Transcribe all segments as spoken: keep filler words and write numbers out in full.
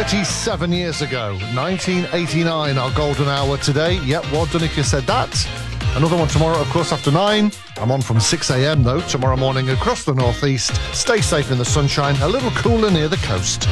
thirty-seven years ago, nineteen eighty-nine, our golden hour today. Yep, well done if you said that. Another one tomorrow, of course, after nine. I'm on from six a.m, though, tomorrow morning across the northeast. Stay safe in the sunshine, a little cooler near the coast.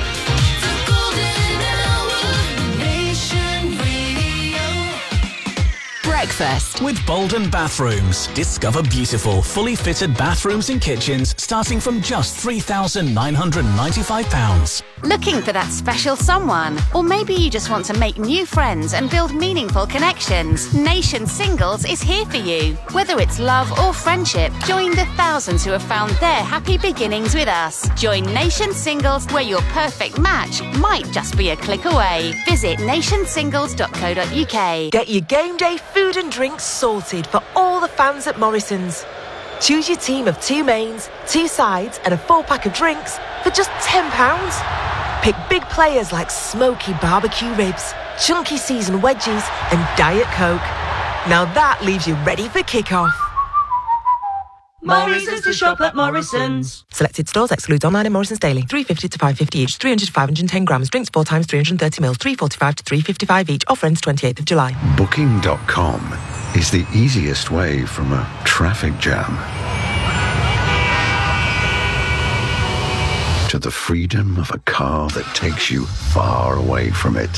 Breakfast with Bolden Bathrooms. Discover beautiful, fully fitted bathrooms and kitchens starting from just three thousand nine hundred ninety-five pounds. Looking for that special someone? Or maybe you just want to make new friends and build meaningful connections? Nation Singles is here for you. Whether it's love or friendship, join the thousands who have found their happy beginnings with us. Join Nation Singles, where your perfect match might just be a click away. Visit nation singles dot co dot uk. Get your game day food and drinks sorted for all the fans at Morrison's. Choose your team of two mains, two sides and a four-pack of drinks for just ten pounds. Pick big players like smoky barbecue ribs, chunky seasoned wedges and Diet Coke. Now that leaves you ready for kick-off. Morrison's to shop at Morrison's. Selected stores excludes online and Morrison's daily. three fifty to five fifty each, three hundred to five hundred ten grams. Drinks four times three hundred thirty mils, three forty-five to three fifty-five each. Offer ends twenty-eighth of July. Booking dot com is the easiest way from a traffic jam to the freedom of a car that takes you far away from it.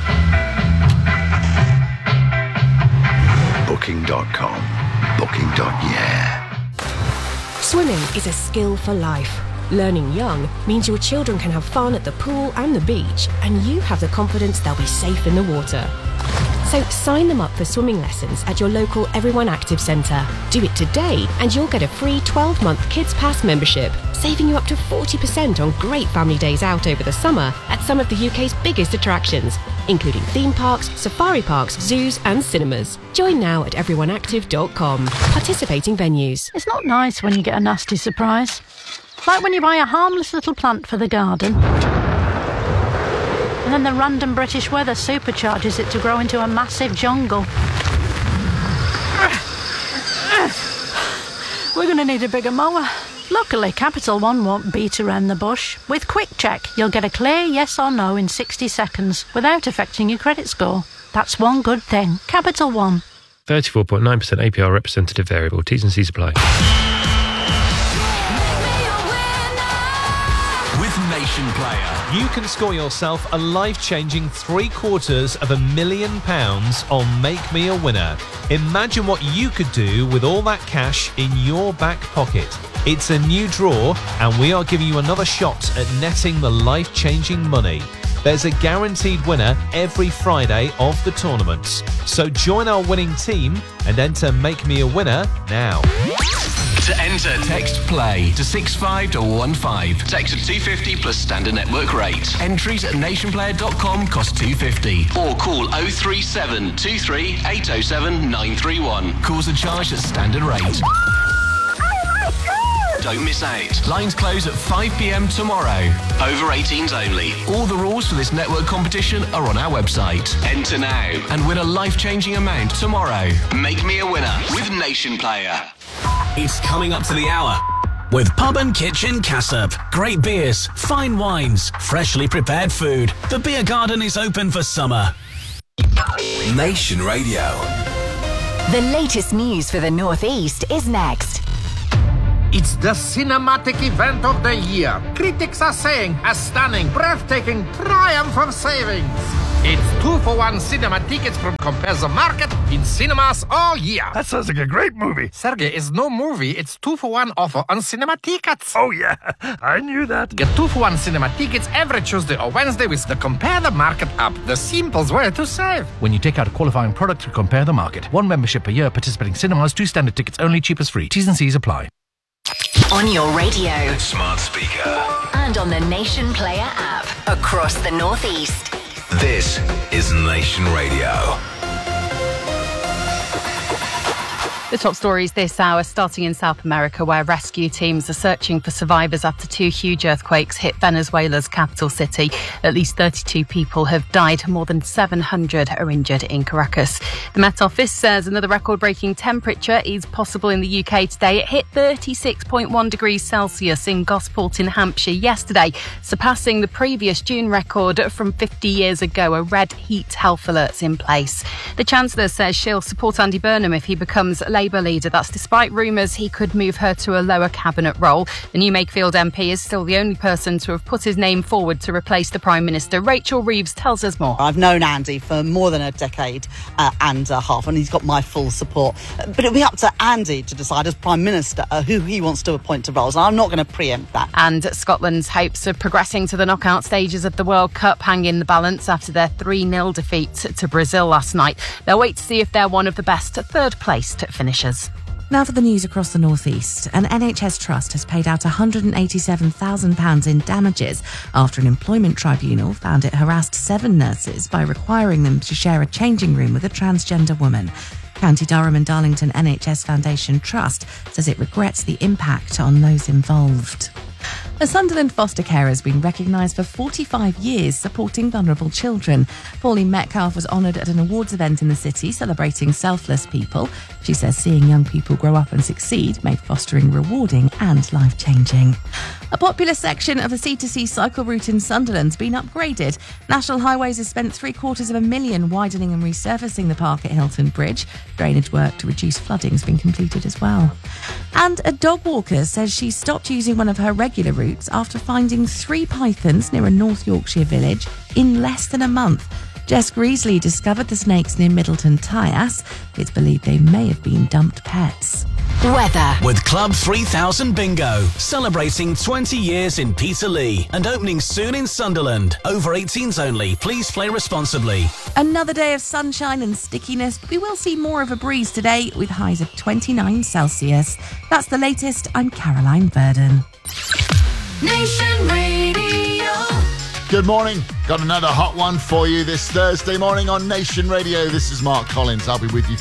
Booking dot com. Booking. Yeah. Swimming is a skill for life. Learning young means your children can have fun at the pool and the beach, and you have the confidence they'll be safe in the water. So sign them up for swimming lessons at your local Everyone Active Centre. Do it today and you'll get a free twelve-month Kids Pass membership, saving you up to forty percent on great family days out over the summer at some of the U K's biggest attractions, including theme parks, safari parks, zoos and cinemas. Join now at everyone active dot com. Participating venues. It's not nice when you get a nasty surprise. Like when you buy a harmless little plant for the garden, and then the random British weather supercharges it to grow into a massive jungle. We're going to need a bigger mower. Luckily, Capital One won't beat around the bush. With Quick Check, you'll get a clear yes or no in sixty seconds without affecting your credit score. That's one good thing. Capital One. thirty-four point nine percent A P R representative variable. T's and C's apply. Nation Player. You can score yourself a life-changing three quarters of a million pounds on Make Me a Winner. Imagine what you could do with all that cash in your back pocket. It's a new draw, and we are giving you another shot at netting the life-changing money. There's a guaranteed winner every Friday of the tournaments. So join our winning team and enter Make Me a Winner now. To enter, text PLAY to six five one one five. Text at two fifty plus standard network rate. Entries at nation player dot com cost two fifty. Or call oh three seven two three eight oh seven nine three one. Calls are charged at standard rate. Don't miss out. Lines close at five p.m. tomorrow. Over eighteens only. All the rules for this network competition are on our website. Enter now and win a life-changing amount tomorrow. Make Me a Winner with Nation Player. It's coming up to the hour with Pub and Kitchen Cassop. Great beers, fine wines, freshly prepared food. The beer garden is open for summer. Nation Radio. The latest news for the North East is next. It's the cinematic event of the year. Critics are saying a stunning, breathtaking triumph of savings. It's two for one cinema tickets from Compare the Market in cinemas all year. That sounds like a great movie. Sergey, it's no movie. It's two for one offer on cinema tickets. Oh, yeah. I knew that. Get two for one cinema tickets every Tuesday or Wednesday with the Compare the Market app. The simplest way to save. When you take out a qualifying product to Compare the Market. One membership per year, participating cinemas, two standard tickets only, cheapest free. T's and C's apply. On your radio. Smart speaker. And on the Nation Player app. Across the North East. This is Nation Radio. The top stories this hour, starting in South America, where rescue teams are searching for survivors after two huge earthquakes hit Venezuela's capital city. At least thirty-two people have died. More than seven hundred are injured in Caracas. The Met Office says another record-breaking temperature is possible in the U K today. It hit thirty-six point one degrees Celsius in Gosport in Hampshire yesterday, surpassing the previous June record from fifty years ago. A red heat health alert's in place. The Chancellor says she'll support Andy Burnham if he becomes Labour leader. That's despite rumours he could move her to a lower cabinet role. The new Makefield M P is still the only person to have put his name forward to replace the Prime Minister. Rachel Reeves tells us more. I've known Andy for more than a decade uh, and a half, and he's got my full support. But it'll be up to Andy to decide as Prime Minister uh, who he wants to appoint to roles, and I'm not going to preempt that. And Scotland's hopes of progressing to the knockout stages of the World Cup hang in the balance after their three nil defeat to Brazil last night. They'll wait to see if they're one of the best third-placed finishers. Now for the news across the North East. An N H S trust has paid out one hundred eighty-seven thousand pounds in damages after an employment tribunal found it harassed seven nurses by requiring them to share a changing room with a transgender woman. County Durham and Darlington N H S Foundation Trust says it regrets the impact on those involved. A Sunderland foster carer has been recognised for forty-five years supporting vulnerable children. Pauline Metcalfe was honoured at an awards event in the city celebrating selfless people. She says seeing young people grow up and succeed made fostering rewarding and life-changing. A popular section of the C two C cycle route in Sunderland's been upgraded. National Highways has spent three quarters of a million widening and resurfacing the park at Hilton Bridge. Drainage work to reduce flooding has been completed as well. And a dog walker says she stopped using one of her regular routes after finding three pythons near a North Yorkshire village in less than a month. Jess Greasley discovered the snakes near Middleton Tyas. It's believed they may have been dumped pets. Weather. With Club three thousand Bingo, celebrating twenty years in Peterlee and opening soon in Sunderland. Over eighteens only. Please play responsibly. Another day of sunshine and stickiness, but we will see more of a breeze today with highs of twenty-nine Celsius. That's the latest. I'm Caroline Verdon. Nation Radio. Good morning. Got another hot one for you this Thursday morning on Nation Radio. This is Mark Collins. I'll be with you